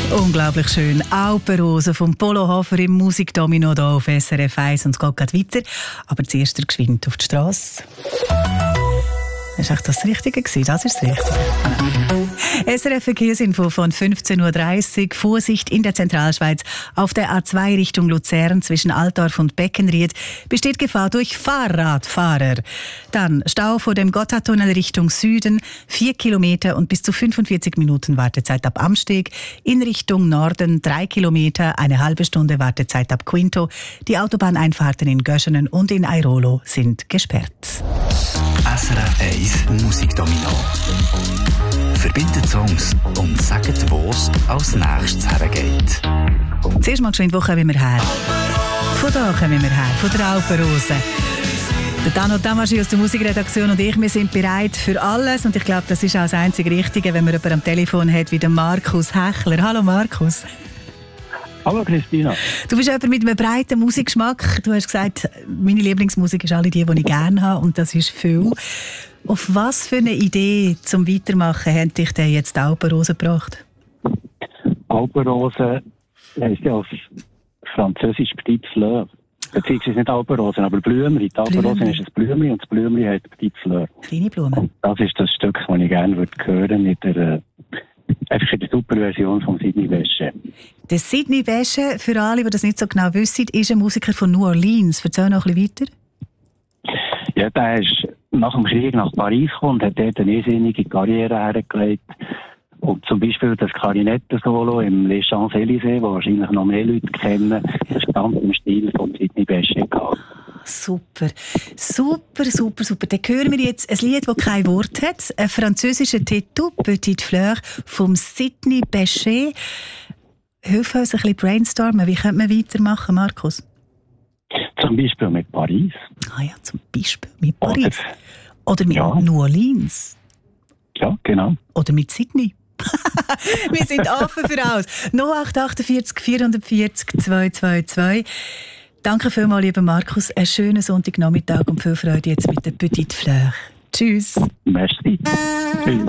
Unglaublich schön. Alpenrose vom Polo Hofer im Musikdomino hier auf SRF 1 und es geht gerade weiter. Aber zuerst geschwind auf die Strasse. Ist echt das Richtige gewesen? Das ist das Richtige. SRF Verkehrsinfo von 15.30 Uhr. Vorsicht in der Zentralschweiz. Auf der A2 Richtung Luzern zwischen Altdorf und Beckenried besteht Gefahr durch Fahrradfahrer. Dann Stau vor dem Gotthardtunnel Richtung Süden. 4 Kilometer und bis zu 45 Minuten Wartezeit ab Amsteg. In Richtung Norden 3 Kilometer, eine halbe Stunde Wartezeit ab Quinto. Die Autobahneinfahrten in Göschenen und in Airolo sind gesperrt. SRF 1 Musikdomino. Verbindet Songs und sagt, wo es als nächstes hergeht. Zuerst mal geschwind, wo kommen wir her? Von da kommen wir her, von der Alpenrose. Der Dano Tamaschi aus der Musikredaktion und ich, wir sind bereit für alles. Und ich glaube, das ist auch das einzige Richtige, wenn man jemanden am Telefon hat wie den Markus Hechler. Hallo Markus. Hallo Christina. Du bist jemand mit einem breiten Musikgeschmack. Du hast gesagt, meine Lieblingsmusik ist alle die ich gerne habe. Und das ist viel. Auf was für eine Idee zum Weitermachen hat dich denn jetzt die Alpenrose gebracht? Alpenrose heisst ja auf Französisch Petit Fleur. Beziehungsweise nicht Alpenrosen, aber Blümli. Die Alpenrose ist ein Blümli und das Blümli heißt Petit Fleur. Kleine Blumen. Und das ist das Stück, das ich gerne hören würde, einfach in der super Version von Sidney Bechet. Der Sidney Bechet, für alle, die das nicht so genau wissen, ist ein Musiker von New Orleans. Erzähl noch ein bisschen weiter. Ja, der ist nach dem Krieg nach Paris gekommen und hat dort eine irrsinnige Karriere hergelegt. Und zum Beispiel das Klarinetto-Solo im Les Champs-Élysées, das wahrscheinlich noch mehr Leute kennen, das ist ganz im Stil von Sidney Bechet gehabt. Super, super, super, super. Dann hören wir jetzt ein Lied, das kein Wort hat. Ein französischer Titel, Petite Fleur, vom Sidney Bechet. Hilf uns ein bisschen brainstormen. Wie könnte man weitermachen, Markus? Zum Beispiel mit Paris. Ah ja, zum Beispiel mit Paris. Oder mit New Orleans. Ja, genau. Oder mit Sydney. Wir sind offen für alles. 0848 440 222. Danke vielmals, lieber Markus. Einen schönen Sonntagnachmittag und viel Freude jetzt mit der Petite Fleur. Tschüss. Merci. Tschüss.